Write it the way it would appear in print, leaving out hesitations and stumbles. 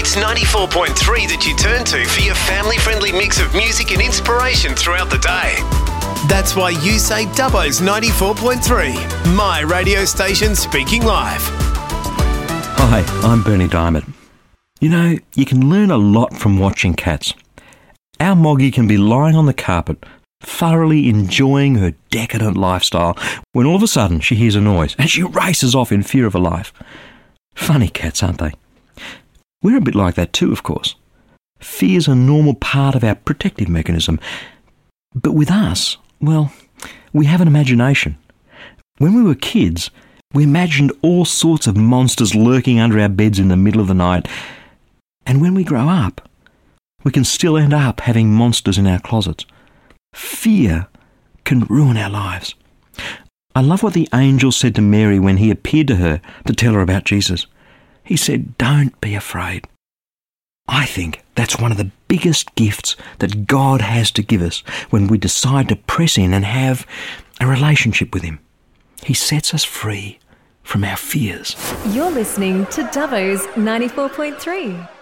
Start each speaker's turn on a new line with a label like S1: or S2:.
S1: It's 94.3 that you turn to for your family-friendly mix of music and inspiration throughout the day. That's why you say Dubbo's 94.3, my radio station speaking live.
S2: Hi, I'm Bernie Diamond. You know, you can learn a lot from watching cats. Our Moggy can be lying on the carpet, thoroughly enjoying her decadent lifestyle, when all of a sudden she hears a noise and she races off in fear of her life. Funny cats, aren't they? We're a bit like that too, of course. Fear's a normal part of our protective mechanism. But with us, well, we have an imagination. When we were kids, we imagined all sorts of monsters lurking under our beds in the middle of the night. And when we grow up, we can still end up having monsters in our closets. Fear can ruin our lives. I love what the angel said to Mary when he appeared to her to tell her about Jesus. He said, "Don't be afraid." I think that's one of the biggest gifts that God has to give us when we decide to press in and have a relationship with Him. He sets us free from our fears.
S3: You're listening to Dubbo's 94.3.